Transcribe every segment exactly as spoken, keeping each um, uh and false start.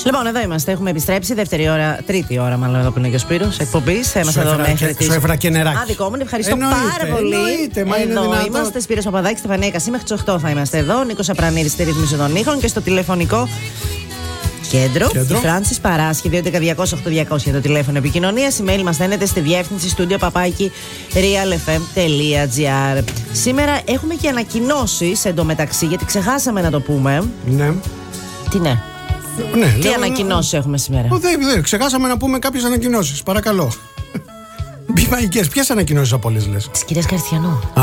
Λοιπόν, εδώ είμαστε. Έχουμε επιστρέψει. Δεύτερη ώρα, τρίτη ώρα, μάλλον εδώ που είναι και ο Σπύρος εκπομπής. Είμαστε εδώ μέχρι τις. Σου έφερα και νεράκι. Α, δικό μου, ευχαριστώ εννοείται, πάρα πολύ. Εννοείται, μα εδώ είναι είμαστε. Σπύρος Παπαδάκης, Στεφανία Κασί. Μέχρι τις οκτώ θα είμαστε εδώ. Νίκος Σαπρανίδης στη ρύθμιση των ήχων και στο τηλεφωνικό κέντρο. Κέντρο. Φράνσις Παράσχη, δύο έντεκα διακόσια οκτώ διακόσια το τηλέφωνο επικοινωνίας. Email μας στέλνετε στη διεύθυνση στούντιο παπάκι realfm.gr. Σήμερα έχουμε και ανακοινώσεις εντωμεταξύ, γιατί ξεχάσαμε να το πούμε. Ναι. Τι ναι. Ναι, Τι λέω, ανακοινώσεις έχουμε σήμερα? Δεν, δεν, ξεχάσαμε να πούμε κάποιες ανακοινώσεις. Παρακαλώ. Μπιβαϊκές, ποιες ανακοινώσεις από όλες λες? Της κυρίας Καριστιανού. Α,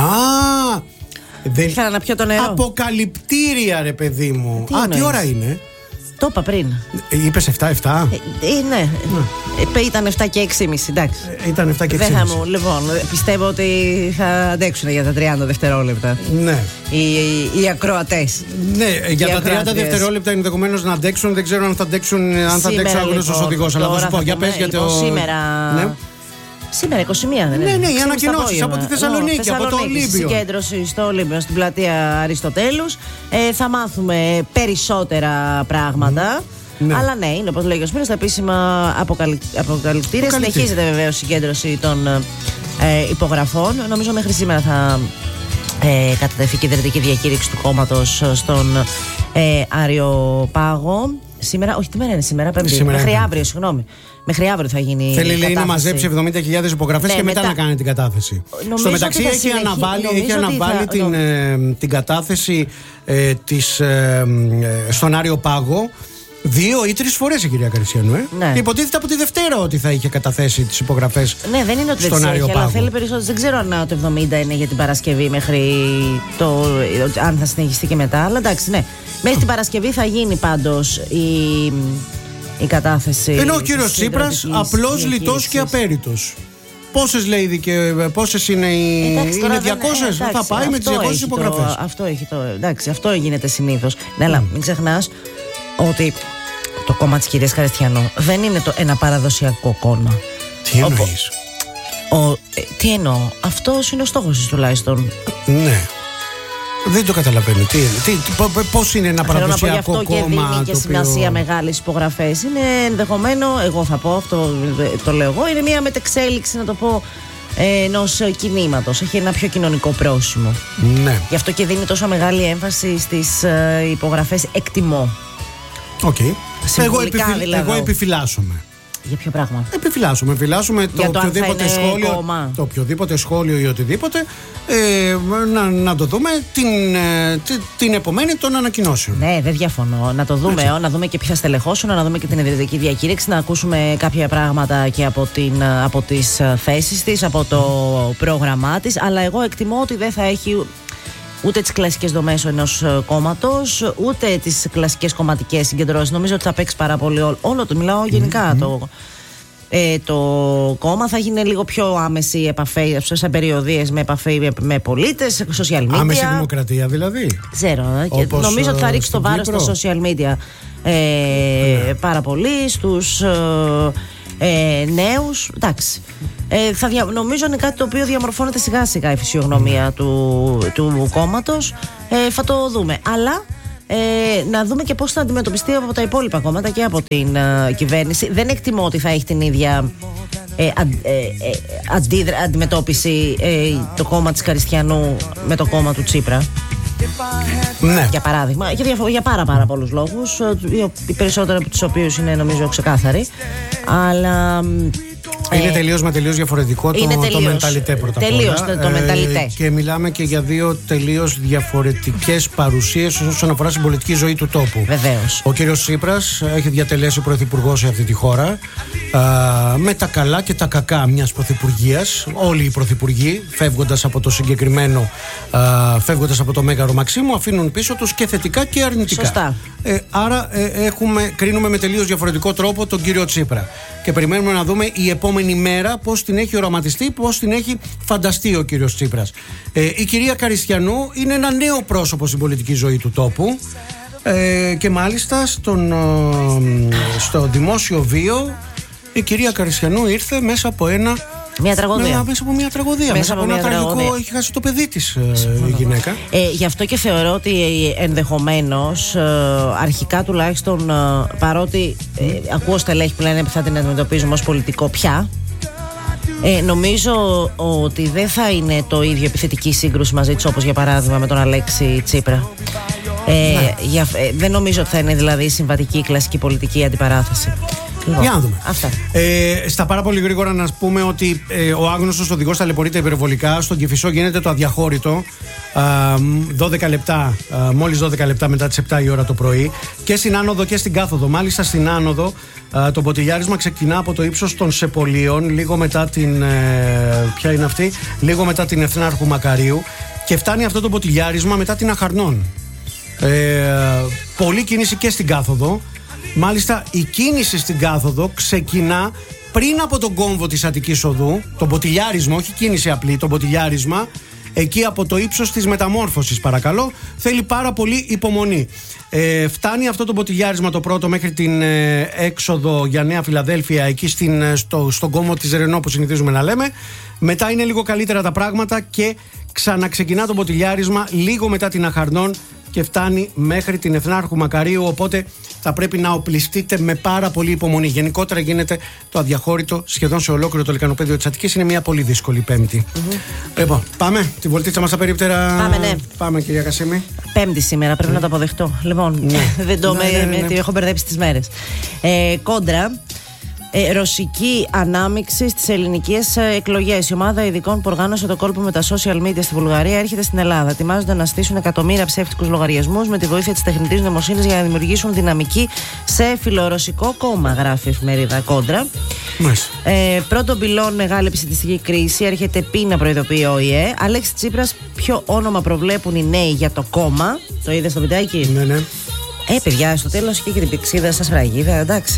δεν... Ήθελα να πιω το νερό. Αποκαλυπτήρια, ρε παιδί μου. Τι Α, εννοείς? τι ώρα είναι? Το είπα πριν. Ε, είπες επτά επτά. Ε, ε, ναι. Ε, ήταν επτά και έξι και μισή, εντάξει. Ε, ήταν επτά και έξι. Δεν θα μου, λοιπόν, πιστεύω ότι θα αντέξουν για τα τριάντα δευτερόλεπτα. Ναι. Οι, οι, οι ακροατές. Ναι, για Οι τα τριάντα ακροάτριες. δευτερόλεπτα ενδεχομένως να αντέξουν. Δεν ξέρω αν θα αντέξουν, αν θα αντέξει ο άγνωστος οδηγός. Αλλά θα σου πω, για πες για το. Σήμερα. Ναι. Σήμερα είκοσι μία δεν είναι? Ναι, ναι, οι Ξύπνησε ανακοινώσεις το από τη απόγευμα. Θεσσαλονίκη, Λοιπόν, από το Θεσσαλονίκη, Ολύμπιο. Συγκέντρωση στο Ολύμπιο, στην πλατεία Αριστοτέλους. Ε, θα μάθουμε περισσότερα πράγματα. Ναι. Αλλά ναι, είναι όπως λέγει ο Σπύρος, τα επίσημα αποκαλυ... αποκαλυπτήρια. Συνεχίζεται βεβαίως η συγκέντρωση των ε, υπογραφών. Νομίζω μέχρι σήμερα θα ε, κατατεθεί και η ιδρυτική διακήρυξη του κόμματος στον ε, Αριοπάγο. Σήμερα, όχι, τι μέρα είναι σήμερα, Πέμπτη. Σήμερα Μέχρι είναι. αύριο, συγγνώμη. Μέχρι αύριο θα γίνει. Θέλει, η λέει, να κατάθεση. μαζέψει εβδομήντα χιλιάδες υπογραφές Ναι, και μετά, μετά να κάνει την κατάθεση. Νομίζω Στο μεταξύ ότι θα έχει συνεχί- αναβάλει, νομίζω έχει ότι αναβάλει θα- την, νο- ε, την κατάθεση ε, της, ε, ε, στον Άριο Πάγο. Δύο ή τρεις φορές η κυρία Καριστιανού. Ε. Ναι. Υποτίθεται από τη Δευτέρα ότι θα είχε καταθέσει τις υπογραφές. Ναι, δεν είναι ότι δεν στον τις Άριο έχει, αλλά Πάγο. θέλει περισσότερο. Δεν ξέρω αν το εβδομήντα είναι για την Παρασκευή μέχρι το. Αν θα συνεχιστεί και μετά. Αλλά εντάξει, ναι. Μέχρι την Παρασκευή θα γίνει πάντως η, η κατάθεση. Ενώ ο κύριος της Τσίπρας συντροφικής απλώς λιτός και διακήρυξης. απέριτος. Πόσες λέει, δικαι... πόσες είναι οι. Εντάξει, τώρα είναι δεν- διακόσιες. εντάξει, θα πάει με τις αυτό διακόσιες έχει το- υπογραφές. Αυτό έχει το. Εντάξει, αυτό γίνεται συνήθως. Ναι, αλλά μην ξεχνάς ότι το κόμμα της κυρίας Καριστιανού δεν είναι το, ένα παραδοσιακό κόμμα. Τι Οπό- εννοείς? Ο, ε, τι εννοώ, αυτός είναι ο στόχος της τουλάχιστον. Ναι. Δεν το καταλαβαίνω. Τι, τι, τι, πο- πο- πώς είναι ένα Θέλω να πω γι' παραδοσιακό αυτό και κόμμα. δίνει και το σημασία οποίο... μεγάλες υπογραφές. Είναι ενδεχομένο, εγώ θα πω αυτό, το λέω εγώ, είναι μια μετεξέλιξη, να το πω, ενός κινήματος. Έχει ένα πιο κοινωνικό πρόσημο. Ναι. Γι' αυτό και δίνει τόσο μεγάλη έμφαση στις ε, υπογραφές εκτιμώ. Οκ. Εγώ, Συμβολικά επιφυλ... δηλαδή. Εγώ επιφυλάσσομαι. Για ποιο πράγμα? Επιφυλάσσομαι. Επιφυλάσσομαι το Για το αν θα οποιοδήποτε είναι σχόλιο. κόμμα. Το οποιοδήποτε σχόλιο ή οτιδήποτε. Ε, να, να το δούμε την, ε, την, την επομένη των ανακοινώσεων. Ναι, δεν διαφωνώ. Να το δούμε, Έτσι. ε, να δούμε και ποιοι θα στελεχώσουν, να δούμε και την ιδρυτική διακήρυξη, να ακούσουμε κάποια πράγματα και από, την, από τις ε, θέσεις της, από το πρόγραμμά της. Αλλά εγώ εκτιμώ ότι δεν θα έχει ούτε τις κλασικές δομές ενός κόμματος, ούτε τις κλασικές κομματικές συγκεντρώσεις. Νομίζω ότι θα παίξει πάρα πολύ όλο, όλο το. Μιλάω γενικά. Mm-hmm. Το, ε, το κόμμα θα γίνει λίγο πιο άμεση επαφή, σε περιοδίες με επαφή με, με πολίτες, social media. Άμεση δημοκρατία δηλαδή. Ξέρω. ε, και Όπως, νομίζω ότι θα ε, ρίξει το στην βάρος Κύπρο. στα social media ε, Ναι. πάρα πολύ, στους ε, ε, νέους. Εντάξει. Ε, θα δια, νομίζω είναι κάτι το οποίο διαμορφώνεται σιγά σιγά η φυσιογνωμία του, του κόμματος. Ε, θα το δούμε. Αλλά ε, να δούμε και πώς θα αντιμετωπιστεί από τα υπόλοιπα κόμματα και από την ε, κυβέρνηση. Δεν εκτιμώ ότι θα έχει την ίδια ε, αν, ε, ε, αντίδρα, αντιμετώπιση ε, το κόμμα της Καριστιανού με το κόμμα του Τσίπρα. Ναι. Για παράδειγμα, για, διαφο- για πάρα πάρα πολλούς λόγους, ε, οι- οι περισσότεροι από τους οποίους είναι νομίζω ξεκάθαροι. Αλλά Είναι ε, τελείως με τελείως διαφορετικό το, είναι το τελείως, μενταλιτέ πρώτα απ' τελείως όλα. το- το μενταλιτέ. Και μιλάμε και για δύο τελείως διαφορετικές παρουσίες όσον αφορά στην πολιτική ζωή του τόπου. Βεβαίως. Ο κύριος Τσίπρας έχει διατελέσει πρωθυπουργός σε αυτή τη χώρα, α, με τα καλά και τα κακά μιας πρωθυπουργίας. Όλοι οι πρωθυπουργοί, φεύγοντας από το συγκεκριμένο, α, φεύγοντας από το Μέγαρο Μαξίμου, αφήνουν πίσω τους και θετικά και αρνητικά. Σωστά. Ε, άρα ε, έχουμε, κρίνουμε με τελείως διαφορετικό τρόπο τον κύριο Τσίπρα. Και περιμένουμε να δούμε η επόμενη μέρα πώς την έχει οραματιστεί, πώς την έχει φανταστεί ο κύριος Τσίπρας. Ε, η κυρία Καριστιανού είναι ένα νέο πρόσωπο στην πολιτική ζωή του τόπου. Ε, και μάλιστα στον, ε, στο δημόσιο βίο η κυρία Καριστιανού ήρθε μέσα από ένα Μια τραγωδία. Ναι, μέσα από μια τραγωδία. Μέσα, μέσα από, από ένα τραγικό τραγωδία. Έχει χάσει το παιδί της ε, η γυναίκα. Ε, γι' αυτό και θεωρώ ότι ενδεχομένως, ε, αρχικά τουλάχιστον, ε, παρότι ε, ακούω στελέχη που λένε ότι θα την αντιμετωπίζουμε ως πολιτικό πια, ε, νομίζω ότι δεν θα είναι το ίδιο επιθετική σύγκρουση μαζί της όπως για παράδειγμα με τον Αλέξη Τσίπρα. Ε, ναι. για, ε, δεν νομίζω ότι θα είναι δηλαδή συμβατική κλασική πολιτική αντιπαράθεση. Λοιπόν, για να δούμε. Αυτά. Ε, στα πάρα πολύ γρήγορα να πούμε ότι ε, ο άγνωστος οδηγός ταλαιπωρείται υπερβολικά. Στον Κηφισό γίνεται το αδιαχώρητο. Α, δώδεκα λεπτά, α, μόλις δώδεκα λεπτά μετά τις επτά η ώρα το πρωί. Και στην άνοδο και στην κάθοδο. Μάλιστα στην άνοδο α, το ποτηλιάρισμα ξεκινά από το ύψος των Σεπολίων, λίγο μετά την. Ε, ποια είναι αυτή, λίγο μετά την Εθνάρχου Μακαρίου. Και φτάνει αυτό το ποτηλιάρισμα μετά την Αχαρνών. Ε, πολλή κίνηση και στην κάθοδο. Μάλιστα η κίνηση στην κάθοδο ξεκινά πριν από τον κόμβο της Αττικής Οδού. Το ποτηλιάρισμα, όχι κίνηση απλή, το ποτηλιάρισμα εκεί από το ύψος της Μεταμόρφωσης, παρακαλώ. Θέλει πάρα πολύ υπομονή. ε, Φτάνει αυτό το ποτηλιάρισμα το πρώτο μέχρι την ε, έξοδο για Νέα Φιλαδέλφια, εκεί στην, στο, στον κόμβο της Ρενό που συνηθίζουμε να λέμε. Μετά είναι λίγο καλύτερα τα πράγματα και ξαναξεκινά το ποτηλιάρισμα λίγο μετά την Αχαρνών και φτάνει μέχρι την Εθνάρχου Μακαρίου, οπότε θα πρέπει να οπλιστείτε με πάρα πολύ υπομονή. Γενικότερα γίνεται το αδιαχώρητο σχεδόν σε ολόκληρο το λεκανοπέδιο της Αττικής. Είναι μια πολύ δύσκολη Πέμπτη. Mm-hmm. Λοιπόν, πάμε τη βολτίτσα μας απερίπτερα. Πάμε, ναι. Πάμε, κυρία Κασίμη. Πέμπτη σήμερα, πρέπει mm. να το αποδεχτώ. Λοιπόν, ναι. δεν το ναι, με, ναι, ναι, ναι. έχω μπερδέψει τις μέρες. Ε, κόντρα. Ε, ρωσική ανάμειξη στις ελληνικές εκλογές. Η ομάδα ειδικών που οργάνωσε το κόλπο με τα social media στη Βουλγαρία έρχεται στην Ελλάδα. Ετοιμάζονται να στήσουν εκατομμύρια ψεύτικους λογαριασμούς με τη βοήθεια της τεχνητής νοημοσύνης για να δημιουργήσουν δυναμική σε φιλορωσικό κόμμα, γράφει η εφημερίδα Κόντρα. Ε, πρώτο πυλόν, μεγάλη επιστημιστική κρίση. Έρχεται πει να προειδοποιεί ο ΙΕ. Αλέξη Τσίπρας, ποιο όνομα προβλέπουν οι νέοι για το κόμμα? Το είδε στο βιντεάκι? Ναι, ναι. Ε, παιδιά, στο τέλος είχε και την πηξίδα στα σφραγίδα, εντάξει.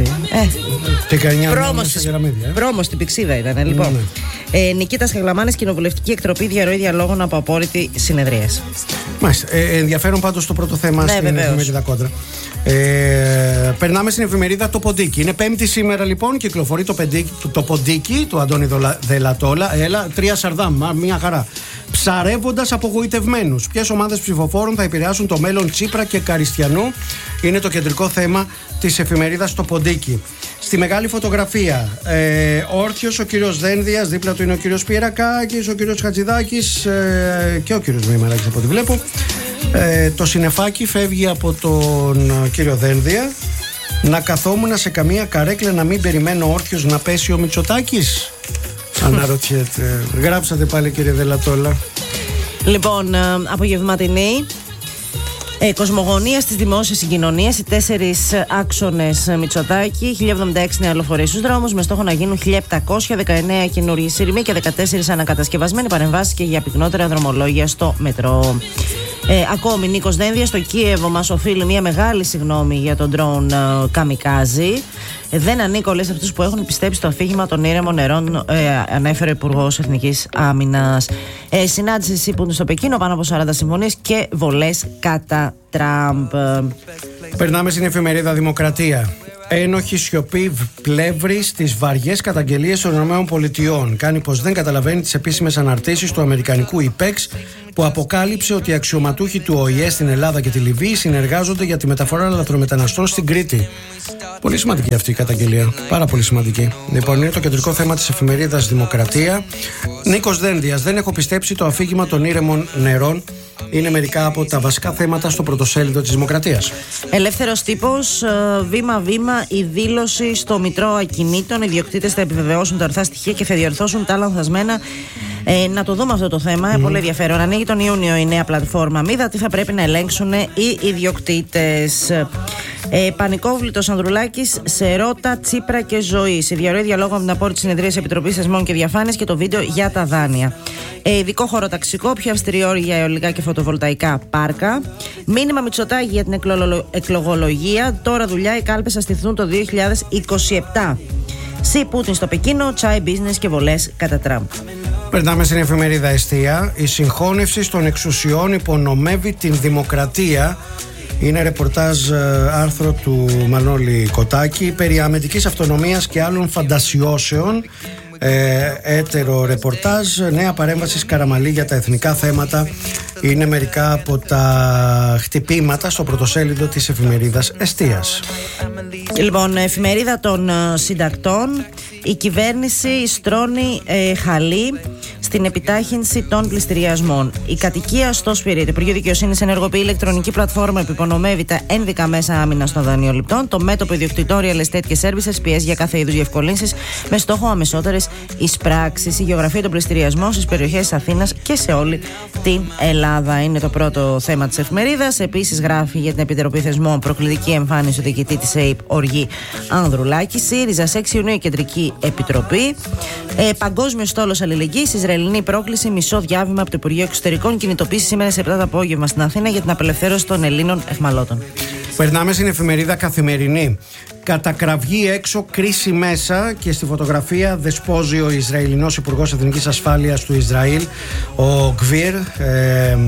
Ε, πρόμο στην πηξίδα ήταν, λοιπόν. Ναι, ναι. Ε, Νικήτας Χαγλαμάνης, κοινοβουλευτική εκτροπή, διαρροή διαλόγων από απόρριτη συνεδρίαση. Μάλιστα. Ε, ενδιαφέρον πάντως το πρώτο θέμα, ναι, στην εφημερίδα Κόντρα. Ε, περνάμε στην εφημερίδα Το Ποντίκι. Είναι Πέμπτη σήμερα, λοιπόν, κυκλοφορεί το, πεντίκι, το, το Ποντίκι του Αντώνη Δελατόλα. Έλα, τρία Σαρδάμ, μια χαρά. Ψαρεύοντας απογοητευμένους. Ποιες ομάδες ψηφοφόρων θα επηρεάσουν το μέλλον Τσίπρα και Καριστιανού, είναι το κεντρικό θέμα της εφημερίδας Το Ποντίκι. Στη μεγάλη φωτογραφία, ε, όρθιος ο κύριος Δένδιας, δίπλα του είναι ο κύριος Πιερακάκης, ο κύριος Χατζηδάκης ε, και ο κύριος Μημαράκης από ό,τι βλέπω. Ε, το συννεφάκι φεύγει από τον κύριο Δένδια. Να καθόμουν σε καμία καρέκλα να μην περιμένω όρθιος να πέσει ο Μητσοτάκης. Αναρωτιέται. Γράψατε πάλι, κύριε Δελατόλα. Λοιπόν, απογευματινή. Ε, κοσμογονία στις δημόσιες συγκοινωνίες. Οι τέσσερις άξονες Μητσοτάκη. χίλια εβδομήντα έξι νεαλοφορείς στους δρόμους με στόχο να γίνουν χίλια επτακόσια δεκαεννέα καινούργιοι σειρμοί και δεκατέσσερις ανακατασκευασμένοι παρεμβάσεις και για πυκνότερα δρομολόγια στο μετρό. Ε, ακόμη, Νίκος Δένδιας, στο Κίεβο μας οφείλει μια μεγάλη συγγνώμη για τον ντρόουν ε, Καμικάζι. Ε, δεν ανήκω, λέει, σε αυτούς που έχουν πιστέψει το αφήγημα των ήρεμων νερών, ε, ανέφερε ο Υπουργός Εθνικής Άμυνας. Ε, συνάντηση ΣΥΠΟΥΝ στο Πεκίνο, πάνω από σαράντα συμφωνίες και βολές κατά Τραμπ. Περνάμε στην εφημερίδα Δημοκρατία. Ένοχη σιωπή πλεύρη στις βαριές καταγγελίες των ΗΠΑ. Κάνει πως δεν καταλαβαίνει τις επίσημες αναρτήσεις του αμερικανικού ΙΠΕΞ, που αποκάλυψε ότι οι αξιωματούχοι του ΟΗΕ στην Ελλάδα και τη Λιβύη συνεργάζονται για τη μεταφορά λαθρομεταναστών στην Κρήτη. Πολύ σημαντική αυτή η καταγγελία. Πάρα πολύ σημαντική. Λοιπόν, είναι το κεντρικό θέμα της εφημερίδας Δημοκρατία. Νίκος Δένδιας. Δεν έχω πιστέψει το αφήγημα των ήρεμων νερών. Είναι μερικά από τα βασικά θέματα στο πρωτοσέλιδο της Δημοκρατίας. Ελεύθερος τύπος. Βήμα-βήμα η δήλωση στο Μητρό Ακινήτων. Οι ιδιοκτήτες θα επιβεβαιώσουν τα ορθά στοιχεία και θα διορθώσουν τα λανθασμένα. Ε, να το δούμε αυτό το θέμα. Mm. Πολύ ενδιαφέρον. Ανοίγει τον Ιούνιο η νέα πλατφόρμα Μίδα. Τι θα πρέπει να ελέγξουν οι ιδιοκτήτες. Ε, Πανικόβλητος Ανδρουλάκης σε Ρώτα, Τσίπρα και Ζωή. Σε διαρροή διαλόγου με την απόρριτη συνεδρίας Επιτροπής Θεσμών και Διαφάνειας και το βίντεο για τα δάνεια. Ε, ειδικό χωροταξικό, πιο αυστηρή όρη για αιωλικά και φωτοβολταϊκά πάρκα. Μήνυμα Μητσοτάκη για την εκλογολο... εκλογολογία. Τώρα δουλειά, οι κάλπες θα στηθούν το δύο χιλιάδες είκοσι επτά. Σι Πούτιν στο Πεκίνο, τσάι business και βολές κατά Τραμπ. Περνάμε στην εφημερίδα Εστία. Η συγχώνευση των εξουσιών υπονομεύει την δημοκρατία. Είναι ρεπορτάζ άρθρο του Μανώλη Κοτάκη περί αμυντικής αυτονομίας και άλλων φαντασιώσεων. ε, έτερο ρεπορτάζ. Νέα παρέμβαση Καραμαλή για τα εθνικά θέματα είναι μερικά από τα χτυπήματα στο πρωτοσέλιδο της εφημερίδας Εστίας. Λοιπόν, εφημερίδα των συντακτών. Η κυβέρνηση στρώνει ε, χαλί στην επιτάχυνση των πληστηριασμών. Η κατοικία στο Σπυρί. Το Υπουργείο Δικαιοσύνης ενεργοποιεί ηλεκτρονική πλατφόρμα που υπονομεύει τα ένδικα μέσα άμυνας των δανειοληπτών. Το μέτωπο ιδιοκτητών Real Estate και Services πιέζει για κάθε είδους διευκολύνσεις με στόχο αμεσότερες εισπράξεις. Η γεωγραφία των πληστηριασμών στις περιοχές της Αθήνας και σε όλη την Ελλάδα είναι το πρώτο θέμα της εφημερίδας. Επίσης, γράφει για την Επιτροπή Θεσμών προκλητική εμφάνιση του διοικητή της ΕΕΠ Οργή Ανδρουλάκη. ΣΥΡΙΖΑ έξι Ιουνίου Κεντρική Επιτροπή. Ε, Παγκόσμιο στόλος αλληλεγγύης. Ισραηλινή πρόκληση. Μισό διάβημα από το Υπουργείο Εξωτερικών. Κινητοποίηση σήμερα σε επτά το απόγευμα στην Αθήνα για την απελευθέρωση των Ελλήνων αιχμαλώτων. Περνάμε στην εφημερίδα Καθημερινή. Κατακραυγή έξω, κρίση μέσα, και στη φωτογραφία δεσπόζει ο Ισραηλινός Υπουργός Εθνικής Ασφάλειας του Ισραήλ, ο Γκβίρ. Ε,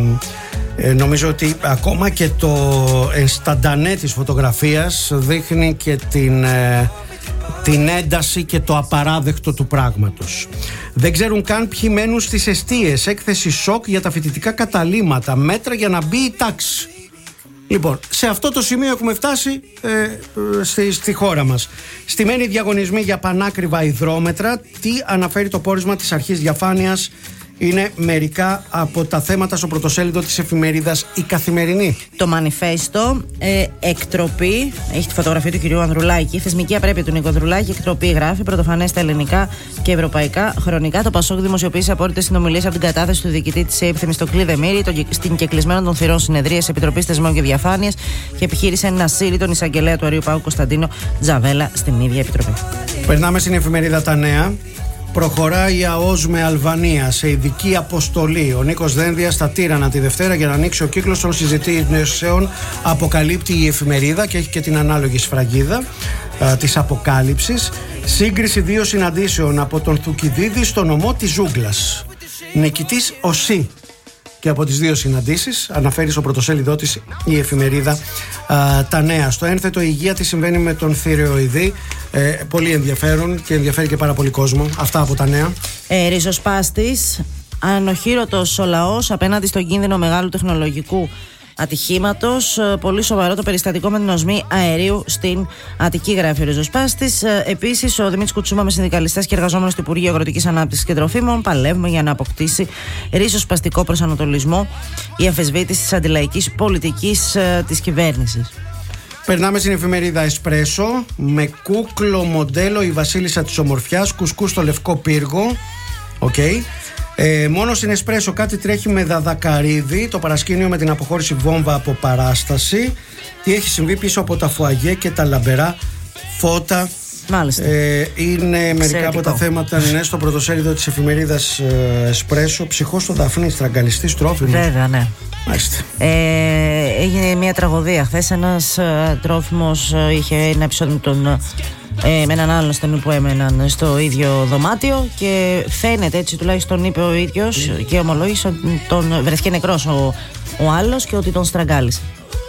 ε, νομίζω ότι ακόμα και το ενσταντανέ της φωτογραφίας δείχνει και την... Ε, την ένταση και το απαράδεκτο του πράγματος. Δεν ξέρουν καν ποιοι μένουν στις εστίες. Έκθεση σοκ για τα φοιτητικά καταλύματα. Μέτρα για να μπει η τάξη. Λοιπόν, σε αυτό το σημείο έχουμε φτάσει ε, στη, στη χώρα μας. Στημένοι διαγωνισμοί για πανάκριβα υδρόμετρα. Τι αναφέρει το πόρισμα της αρχής διαφάνειας? Είναι μερικά από τα θέματα στο πρωτοσέλιδο της εφημερίδας Η Καθημερινή. Το μανιφέστο, ε, εκτροπή, έχει τη φωτογραφία του κυρίου Ανδρουλάκη. Θεσμική απρέπεια του Νίκο Ανδρουλάκη. Εκτροπή, γράφει, πρωτοφανέ στα ελληνικά και ευρωπαϊκά χρονικά. Το Πασόκ δημοσιοποίησε απόρριτες συνομιλίες από την κατάθεση του διοικητή της ΕΕΠ Θεμιστοκλή Δεμήρη στην κεκλεισμένο των θυρών συνεδρία Επιτροπής Θεσμών και Διαφάνειας και επιχείρησε να σύρει τον εισαγγελέα του Αρείου Παού Κωνσταντίνο Τζαβέλα στην ίδια επιτροπή. Περνάμε στην εφημερίδα Τα Νέα. Προχωράει η ΑΟΣ με Αλβανία σε ειδική αποστολή. Ο Νίκος Δένδιας στα Τύρανα τη Δευτέρα για να ανοίξει ο κύκλος των συζητήσεων, αποκαλύπτει η εφημερίδα, και έχει και την ανάλογη σφραγίδα α, της αποκάλυψης. Σύγκριση δύο συναντήσεων από τον Θουκυδίδη στο νομό της Ζούγκλας. Νικητής ο ΣΥ. Και από τις δύο συναντήσεις αναφέρει στο πρωτοσέλιδό της η εφημερίδα α, Τα Νέα. Στο ένθετο, η υγεία τι συμβαίνει με τον θηροειδή. Ε, πολύ ενδιαφέρον και ενδιαφέρει και πάρα πολύ κόσμο. Αυτά από Τα Νέα. Ε, ριζοσπάστης, ανοχήρωτος ο λαός απέναντι στον κίνδυνο μεγάλου τεχνολογικού ατυχήματος. Πολύ σοβαρό το περιστατικό με την οσμή αερίου στην Αττική, γράφει ο ριζοσπάστης. Επίσης, ο Δημήτρης Κουτσούμα με συνδικαλιστές και εργαζόμενος του Υπουργείου Αγροτικής Ανάπτυξης και Τροφίμων παλεύουμε για να αποκτήσει ριζοσπαστικό προσανατολισμό η αμφισβήτηση της αντιλαϊκής πολιτικής της κυβέρνησης. Περνάμε στην εφημερίδα Εσπρέσο. Με κούκλο μοντέλο η βασίλισσα της ομορφιάς, κουσκού στο Λευκό Πύργο. Οκ. Okay. Ε, μόνο στην Εσπρέσο κάτι τρέχει με Δαδακαρίδη. Το παρασκήνιο με την αποχώρηση βόμβα από παράσταση. Τι έχει συμβεί πίσω από τα φουαγέ και τα λαμπερά φώτα. Μάλιστα. Ε, είναι μερικά Εξαιρετικό. από τα θέματα, ναι, στο πρωτοσέλιδο της εφημερίδας ε, Εσπρέσο. Ψυχός στο Δαφνί, στραγγαλιστής τρόφιμος. Βέβαια, ναι. Μάλιστα. Ε, έγινε μια τραγωδία χθες. Ένας ε, τρόφιμος ε, είχε ένα επεισόδιο με, τον, ε, με έναν άλλον στενή που έμεναν στο ίδιο δωμάτιο και φαίνεται, έτσι τουλάχιστον είπε ο ίδιος και ομολόγησε ότι τον βρέθηκε νεκρός ο, ο άλλος και ότι τον στραγγάλισε.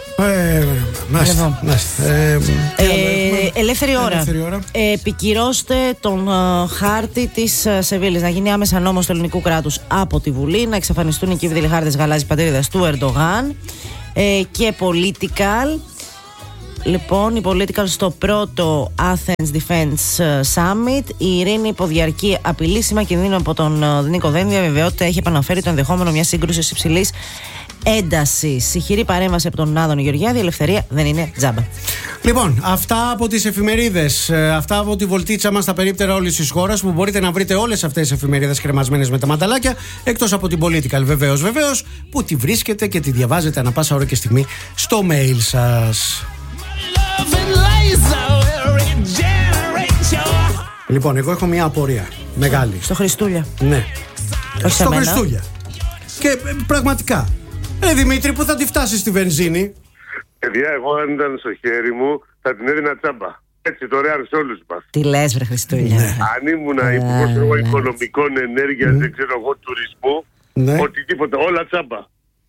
Ε, μάλιστα, μάλιστα. Ε, ε, ελεύθερη ώρα. Ελεύθερη ώρα. Ε, επικυρώστε τον uh, χάρτη της uh, Σεβίλης. Να γίνει άμεσα νόμος του ελληνικού κράτους από τη Βουλή. Να εξαφανιστούν οι κύβδηλοι χάρτες γαλάζιας πατρίδας του Ερντογάν. Ε, και Political. Λοιπόν, η Political στο πρώτο Athens Defense Summit. Η ειρήνη υποδιαρκή απειλήσιμα κινδύνου από τον uh, Νίκο Δένδια. Βεβαιότητα έχει επαναφέρει το ενδεχόμενο μια σύγκρουση υψηλής ένταση. Συχηρή παρέμβαση από τον Άδωνη Γεωργιάδη. Η ελευθερία δεν είναι τζάμπα. Λοιπόν, αυτά από τις εφημερίδες, αυτά από τη βολτίτσα μας στα περίπτερα όλης της χώρας, που μπορείτε να βρείτε όλες αυτές τις εφημερίδες κρεμασμένες με τα μανταλάκια, εκτός από την Political, βεβαίως, βεβαίως, που τη βρίσκετε και τη διαβάζετε ανά πάσα ώρα και στιγμή στο mail σας. Λοιπόν, εγώ έχω μια απορία μεγάλη. Στο Χριστούλια. Ναι. Όχι στο Χριστούλια. Και ε, πραγματικά, ε, Δημήτρη, που θα τη φτάσει στη βενζίνη? Παιδιά, εγώ αν ήταν στο χέρι μου θα την έδινα τσάμπα. Έτσι, δωρεάν σε όλους μας. Τι λες, βρε Χριστούλια. Ναι. Αν ήμουν υπουργός εγώ οικονομικών, ενέργειας, δεν ξέρω εγώ, τουρισμού, ναι. οτιδήποτε, όλα τσάμπα.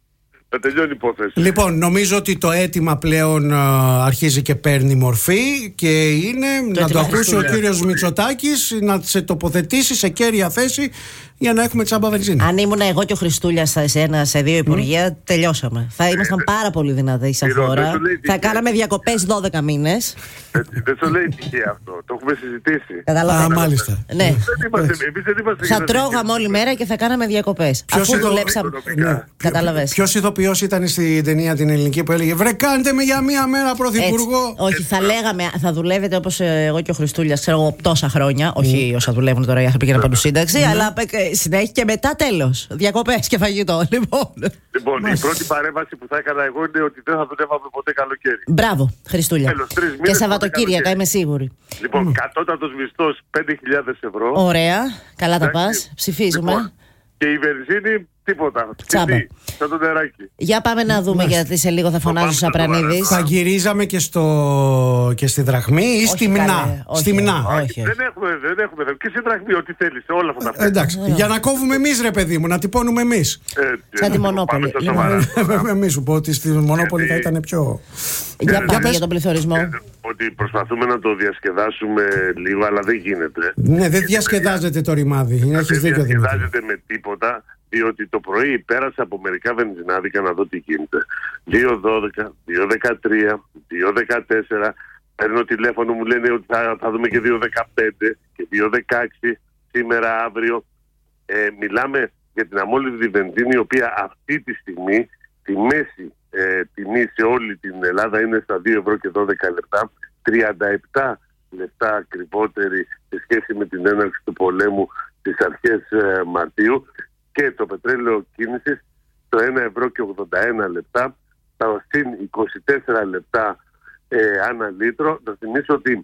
Να τελειώνει η υπόθεση. Λοιπόν, νομίζω ότι το αίτημα πλέον α, αρχίζει και παίρνει μορφή και είναι το να το ακούσει ο κύριος Μητσοτάκης να σε τοποθετήσει σε κέρια θέση για να έχουμε τσάμπα βενζίνη. Αν ήμουν εγώ και ο Χριστούλιας σε, ένα, σε δύο υπουργεία, mm. τελειώσαμε. Θα ήμασταν πάρα πολύ δυνατοί σαν χώρα. Θα κάναμε διακοπές δώδεκα μήνες. Δεν το λέει τυχαία αυτό. Το έχουμε συζητήσει. Καταλαβαίνω. Α, μάλιστα. Ναι. Εμείς δεν είμαστε. Θα τρώγαμε όλη μέρα και θα κάναμε διακοπές. Αφού δουλέψαμε. Κατάλαβες. Ποιος ηθοποιός ήταν στην ταινία την ελληνική που έλεγε βρε κάντε με για μία μέρα πρωθυπουργό? Όχι, θα λέγαμε, θα δουλεύετε όπως εγώ και ο Χριστούλιας, ξέρω εγώ τόσα χρόνια. Όχι όσα δουλεύουν τώρα οι άνθρωποι για να πάνε σύνταξη, αλλά συνέχεια και μετά τέλος. Διακοπές και φαγητό. Λοιπόν, λοιπόν η πρώτη παρέμβαση που θα έκανα εγώ είναι ότι δεν θα δουλεύαμε ποτέ καλοκαίρι. Μπράβο, Χριστούλια. Και Σαββατοκύριακα, είμαι σίγουρη. Λοιπόν, mm. κατώτατος μισθός πέντε χιλιάδες ευρώ. Ωραία, καλά τα πας. Ψηφίζουμε. Λοιπόν, και η βενζίνη τίποτα. Τσάμπα. Σαν το νεράκι. Για πάμε να δούμε, γιατί σε λίγο θα φωνάζει ο Σαπρανίδης. Θα γυρίζαμε και, στο... και στη δραχμή ή στη μνά? Στη μνά. Δεν έχουμε, δεν έχουμε. Και στη δραχμή, ό,τι θέλεις. Όλα αυτά τα πράγματα. Εντάξει. Για να κόβουμε εμείς, ρε παιδί μου, να τυπώνουμε εμείς. Σαν τη Μονόπολη. Εμείς σου πω ότι στη Μονόπολη θα ήταν πιο. Για πάμε για τον πληθωρισμό. Ότι προσπαθούμε να το διασκεδάσουμε λίγο, αλλά δεν γίνεται. Ναι, δεν διασκεδάζεται το ρημάδι. Δεν διασκεδάζεται με τίποτα. Διότι το πρωί πέρασα από μερικά βενζινάδικα να δω τι γίνεται. δύο δώδεκα, δύο δεκατρία, δύο δεκατέσσερα. Παίρνω τηλέφωνο, μου λένε ότι θα, θα δούμε και δύο δεκαπέντε και δύο δεκαέξι σήμερα, αύριο. Ε, μιλάμε για την αμόλυβδη βενζίνη, η οποία αυτή τη στιγμή τη μέση ε, τιμή σε όλη την Ελλάδα είναι στα δύο ευρώ και δώδεκα λεπτά. τριάντα επτά λεπτά ακριβότερη σε σχέση με την έναρξη του πολέμου στις αρχές ε, Μαρτίου. Και το πετρέλαιο κίνησης το ένα ευρώ και ογδόντα ένα λεπτά, τα συν είκοσι τέσσερα λεπτά ε, ανά λίτρο. Να θυμίσω ότι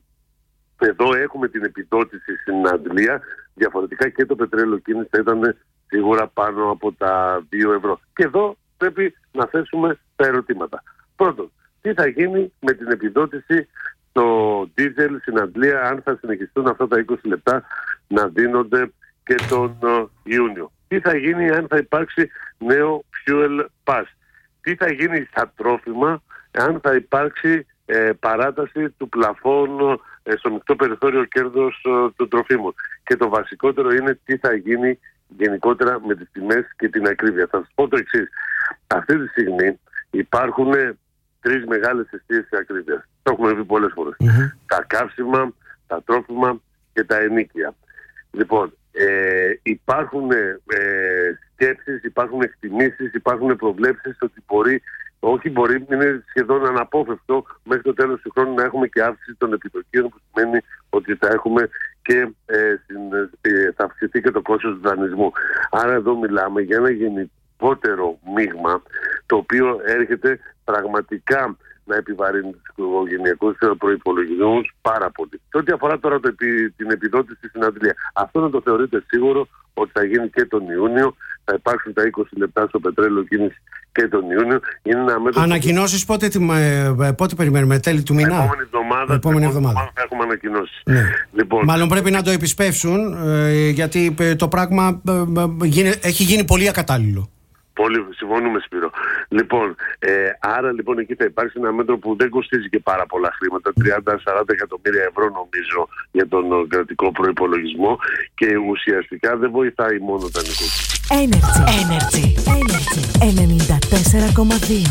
εδώ έχουμε την επιδότηση στην Αγγλία. Διαφορετικά και το πετρέλαιο κίνησης θα ήταν σίγουρα πάνω από τα δύο ευρώ. Και εδώ πρέπει να θέσουμε τα ερωτήματα. Πρώτον, τι θα γίνει με την επιδότηση στο ντίζελ στην Αγγλία, αν θα συνεχιστούν αυτά τα είκοσι λεπτά να δίνονται και τον uh, Ιούνιο? Τι θα γίνει αν θα υπάρξει νέο fuel pass? Τι θα γίνει στα τρόφιμα αν θα υπάρξει ε, παράταση του πλαφών ε, στο μεικτό περιθώριο κέρδος ε, των τροφίμων? Και το βασικότερο είναι τι θα γίνει γενικότερα με τις τιμές και την ακρίβεια. Θα σας πω το εξής. Αυτή τη στιγμή υπάρχουν τρεις μεγάλες αιστείες ακρίβειας. Το έχουμε πει πολλές φορές. Mm-hmm. Τα καύσιμα, τα τρόφιμα και τα ενοίκια. Λοιπόν, Ε, υπάρχουν ε, σκέψεις, υπάρχουν εκτιμήσεις, υπάρχουν προβλέψεις ότι μπορεί, όχι μπορεί, είναι σχεδόν αναπόφευκτο μέχρι το τέλος του χρόνου να έχουμε και αύξηση των επιτοκίων, που σημαίνει ότι θα έχουμε και ε, στην, ε, θα αυξηθεί και το κόστος του δανεισμού. Άρα εδώ μιλάμε για ένα γενικότερο μείγμα, το οποίο έρχεται πραγματικά να επιβαρύνει τους οικογενειακούς προϋπολογισμούς πάρα πολύ. Και ό,τι αφορά τώρα το, την επιδότηση στην Αγγλία, αυτό να το θεωρείτε σίγουρο ότι θα γίνει και τον Ιούνιο. Θα υπάρξουν τα είκοσι λεπτά στο πετρέλαιο κίνηση και τον Ιούνιο. Είναι ένα μέτρο. Ανακοινώσεις που... πότε, πότε περιμένουμε, τέλη του μήνα? Επόμενη εβδομάδα, επόμενη εβδομάδα θα έχουμε ανακοινώσεις. Ναι. Λοιπόν, μάλλον πρέπει να το επισπεύσουν, ε, γιατί το πράγμα ε, ε, έχει γίνει πολύ ακατάλληλο. Πολύ συμφωνούμε, Σπύρο. Λοιπόν, ε, άρα λοιπόν εκεί θα υπάρξει ένα μέτρο που δεν κοστίζει και πάρα πολλά χρήματα, τριάντα με σαράντα εκατομμύρια ευρώ νομίζω για τον κρατικό προϋπολογισμό, και ουσιαστικά δεν βοηθάει μόνο τα νοικοκυριά. Energy. Energy. Energy. ενενήντα τέσσερα κόμμα δύο.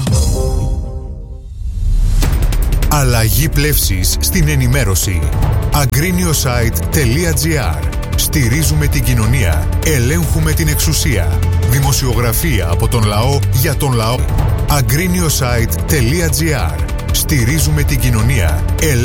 Αλλαγή πλεύσης στην ενημέρωση. agrinio-site τελεία gr. Στηρίζουμε την κοινωνία. Ελέγχουμε την εξουσία. Δημοσιογραφία από τον λαό για τον λαό. agrinio-site τελεία gr. Στηρίζουμε την κοινωνία.